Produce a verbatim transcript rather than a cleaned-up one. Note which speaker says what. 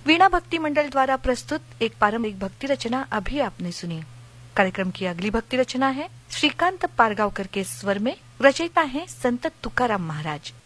Speaker 1: वीणा भक्ति मंडल द्वारा प्रस्तुत एक पारंपरिक भक्ति रचना अभी आपने सुनी। कार्यक्रम की अगली भक्ति रचना है श्रीकांत पारगांवकर के स्वर में, रचयिता है संत तुकाराम महाराज।